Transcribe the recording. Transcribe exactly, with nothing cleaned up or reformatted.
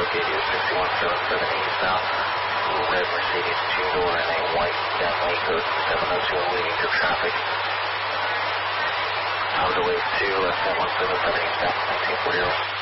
locate you sixty-one seven seven eastbound. Red Mercedes two-door and a white Bentley code seven oh two leading to traffic. Tower to wave two, left ten one seven seven eastbound, nineteen forty.